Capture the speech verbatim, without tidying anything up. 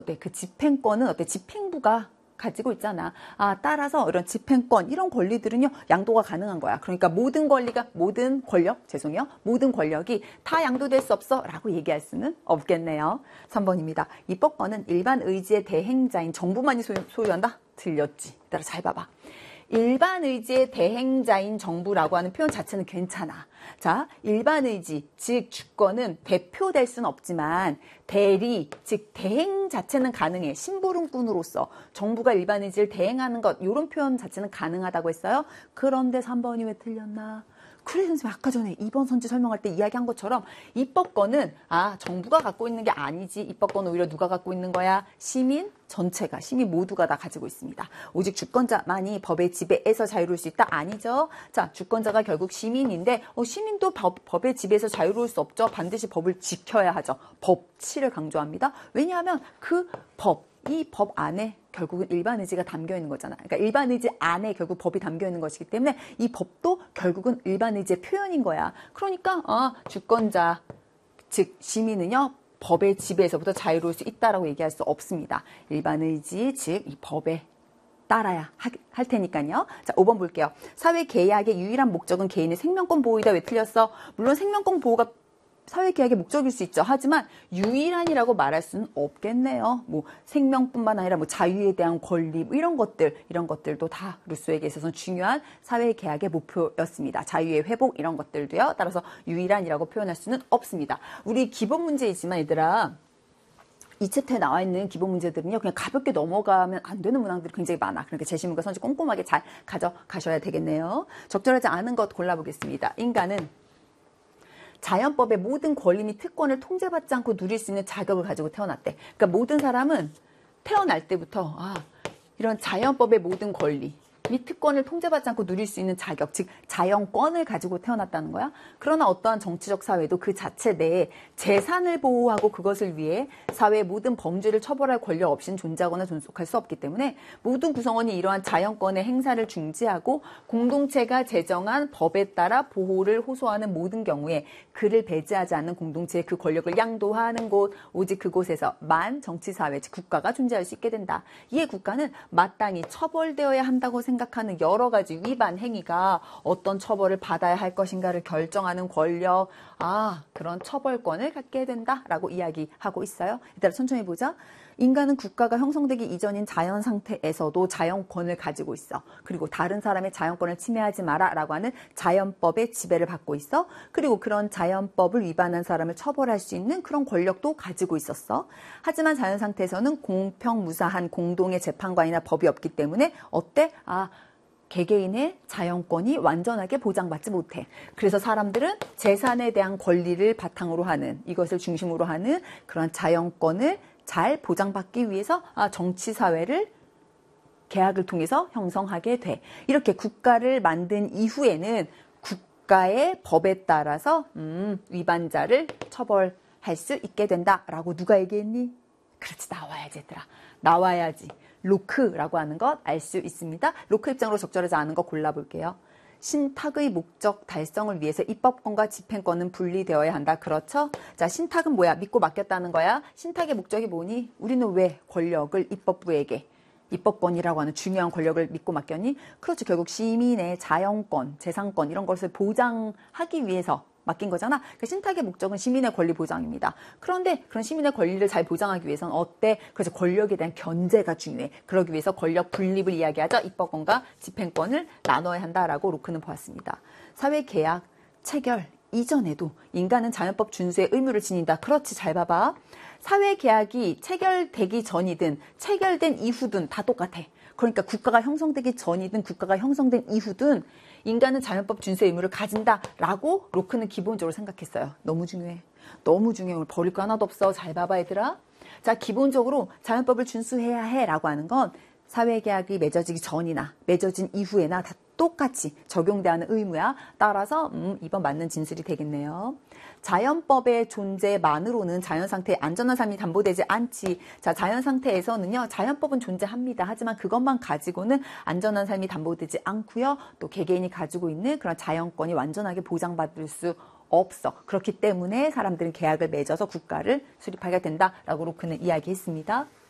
어때? 그 집행권은 어때? 집행부가 가지고 있잖아. 아, 따라서 이런 집행권, 이런 권리들은요, 양도가 가능한 거야. 그러니까 모든 권리가, 모든 권력, 죄송해요. 모든 권력이 다 양도될 수 없어. 라고 얘기할 수는 없겠네요. 삼 번입니다. 입법권은 일반 의지의 대행자인 정부만이 소유, 소유한다? 틀렸지. 따라 잘 봐봐. 일반 의지의 대행자인 정부라고 하는 표현 자체는 괜찮아. 자, 일반 의지, 즉 주권은 대표될 수는 없지만 대리, 즉 대행 자체는 가능해. 심부름꾼으로서 정부가 일반 의지를 대행하는 것, 이런 표현 자체는 가능하다고 했어요. 그런데 삼 번이 왜 틀렸나? 그래, 선생님, 아까 전에 이 번 선지 설명할 때 이야기한 것처럼 입법권은 아 정부가 갖고 있는 게 아니지. 입법권은 오히려 누가 갖고 있는 거야? 시민 전체가, 시민 모두가 다 가지고 있습니다. 오직 주권자만이 법의 지배에서 자유로울 수 있다? 아니죠. 자, 주권자가 결국 시민인데 어, 시민도 법, 법의 지배에서 자유로울 수 없죠. 반드시 법을 지켜야 하죠. 법치를 강조합니다. 왜냐하면 그 법, 이 법 안에 결국은 일반 의지가 담겨 있는 거잖아. 그러니까 일반 의지 안에 결국 법이 담겨 있는 것이기 때문에 이 법도 결국은 일반 의지의 표현인 거야. 그러니까 아, 주권자, 즉 시민은요, 법의 지배에서부터 자유로울 수 있다라고 얘기할 수 없습니다. 일반 의지, 즉 이 법에 따라야 하, 할 테니까요. 자, 오 번 볼게요. 사회 계약의 유일한 목적은 개인의 생명권 보호이다. 왜 틀렸어? 물론 생명권 보호가 사회계약의 목적일 수 있죠. 하지만 유일한이라고 말할 수는 없겠네요. 뭐 생명뿐만 아니라 뭐 자유에 대한 권리, 뭐 이런 것들, 이런 것들도 다 루소에게 있어서 중요한 사회계약의 목표였습니다. 자유의 회복, 이런 것들도요. 따라서 유일한이라고 표현할 수는 없습니다. 우리 기본 문제이지만 얘들아, 이 챕터에 나와 있는 기본 문제들은요, 그냥 가볍게 넘어가면 안 되는 문항들이 굉장히 많아. 그러니까 제시문과 선지 꼼꼼하게 잘 가져가셔야 되겠네요. 적절하지 않은 것 골라보겠습니다. 인간은 자연법의 모든 권리 및 특권을 통제받지 않고 누릴 수 있는 자격을 가지고 태어났대. 그러니까 모든 사람은 태어날 때부터 아, 이런 자연법의 모든 권리 및 특권을 통제받지 않고 누릴 수 있는 자격, 즉 자연권을 가지고 태어났다는 거야. 그러나 어떠한 정치적 사회도 그 자체 내에 재산을 보호하고 그것을 위해 사회의 모든 범죄를 처벌할 권력 없이는 존재하거나 존속할 수 없기 때문에 모든 구성원이 이러한 자연권의 행사를 중지하고 공동체가 제정한 법에 따라 보호를 호소하는 모든 경우에 그를 배제하지 않는 공동체의 그 권력을 양도하는 곳, 오직 그곳에서만 정치사회, 즉 국가가 존재할 수 있게 된다. 이에 국가는 마땅히 처벌되어야 한다고 생각합니다. 생각하는 여러 가지 위반 행위가 어떤 처벌을 받아야 할 것인가를 결정하는 권력, 아, 그런 처벌권을 갖게 된다라고 이야기하고 있어요. 이따가 천천히 보자. 인간은 국가가 형성되기 이전인 자연 상태에서도 자연권을 가지고 있어. 그리고 다른 사람의 자연권을 침해하지 마라 라고 하는 자연법의 지배를 받고 있어. 그리고 그런 자연법을 위반한 사람을 처벌할 수 있는 그런 권력도 가지고 있었어. 하지만 자연 상태에서는 공평무사한 공동의 재판관이나 법이 없기 때문에 어때? 아, 개개인의 자연권이 완전하게 보장받지 못해. 그래서 사람들은 재산에 대한 권리를 바탕으로 하는, 이것을 중심으로 하는 그런 자연권을 잘 보장받기 위해서 정치사회를 계약을 통해서 형성하게 돼. 이렇게 국가를 만든 이후에는 국가의 법에 따라서 음, 위반자를 처벌할 수 있게 된다라고 누가 얘기했니? 그렇지, 나와야지 얘들아. 나와야지. 로크라고 하는 것 알 수 있습니다. 로크 입장으로 적절하지 않은 거 골라볼게요. 신탁의 목적 달성을 위해서 입법권과 집행권은 분리되어야 한다. 그렇죠? 자, 신탁은 뭐야? 믿고 맡겼다는 거야. 신탁의 목적이 뭐니? 우리는 왜 권력을 입법부에게, 입법권이라고 하는 중요한 권력을 믿고 맡겼니? 그렇죠. 결국 시민의 자연권, 재산권 이런 것을 보장하기 위해서 맡긴 거잖아. 그러니까 신탁의 목적은 시민의 권리 보장입니다. 그런데 그런 시민의 권리를 잘 보장하기 위해서는 어때? 그래서 권력에 대한 견제가 중요해. 그러기 위해서 권력 분립을 이야기하자 입법권과 집행권을 나눠야 한다라고 로크는 보았습니다. 사회계약 체결 이전에도 인간은 자연법 준수의 의무를 지닌다. 그렇지, 잘 봐봐. 사회계약이 체결되기 전이든 체결된 이후든 다 똑같아. 그러니까 국가가 형성되기 전이든 국가가 형성된 이후든 인간은 자연법 준수의 의무를 가진다라고 로크는 기본적으로 생각했어요. 너무 중요해. 너무 중요해. 오늘 버릴 거 하나도 없어. 잘 봐봐 얘들아. 자, 기본적으로 자연법을 준수해야 해라고 하는 건 사회계약이 맺어지기 전이나 맺어진 이후에나 다 똑같이 적용되는 의무야. 따라서 음, 이번 맞는 진술이 되겠네요. 자연법의 존재만으로는 자연상태의 안전한 삶이 담보되지 않지. 자, 자연상태에서는요, 자연법은 존재합니다. 하지만 그것만 가지고는 안전한 삶이 담보되지 않고요. 또 개개인이 가지고 있는 그런 자연권이 완전하게 보장받을 수 없어. 그렇기 때문에 사람들은 계약을 맺어서 국가를 수립하게 된다라고 로크는 이야기했습니다.